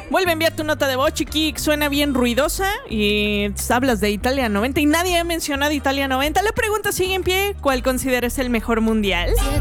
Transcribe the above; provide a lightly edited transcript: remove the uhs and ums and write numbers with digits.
Vuelve a enviar tu nota de voz, chiqui. Suena bien ruidosa y hablas de Italia 90 y nadie ha mencionado Italia 90. La pregunta sigue en pie. ¿Cuál consideras el mejor mundial?